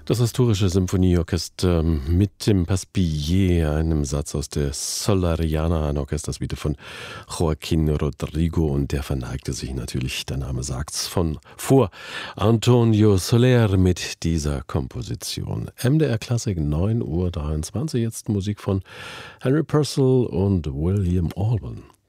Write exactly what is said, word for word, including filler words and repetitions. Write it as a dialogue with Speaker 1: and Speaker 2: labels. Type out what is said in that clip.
Speaker 1: Das Asturische Symphonieorchester mit dem Passepied, einem Satz aus der Solariana, eine Orchestersuite von Joaquín Rodrigo, und der verneigte sich natürlich, der Name sagt's, von vor Antonio Soler mit dieser Komposition. M D R Klassik, neun Uhr dreiundzwanzig, jetzt Musik von Henry Purcell und William Alban.